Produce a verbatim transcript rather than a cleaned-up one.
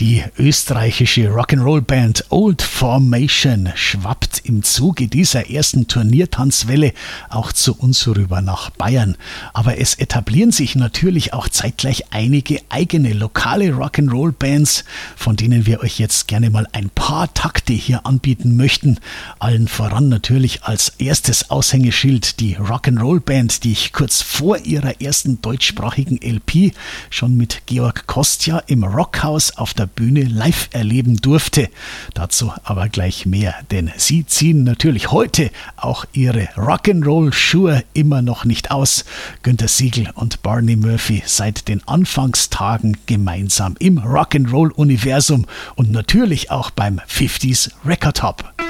Die österreichische Rock'n'Roll-Band Old Formation schwappt im Zuge dieser ersten Turniertanzwelle auch zu uns rüber nach Bayern. Aber es etablieren sich natürlich auch zeitgleich einige eigene lokale Rock'n'Roll-Bands, von denen wir euch jetzt gerne mal ein paar Takte hier anbieten möchten. Allen voran natürlich als erstes Aushängeschild die Rock'n'Roll-Band, die ich kurz vor ihrer ersten deutschsprachigen L P schon mit Georg Kostja im Rockhaus auf der Bühne live erleben durfte. Dazu aber gleich mehr, denn sie ziehen natürlich heute auch ihre Rock'n'Roll-Schuhe immer noch nicht aus. Günter Siegel und Barney Murphy seit den Anfangstagen gemeinsam im Rock'n'Roll-Universum und natürlich auch beim fünfziger Record Hop.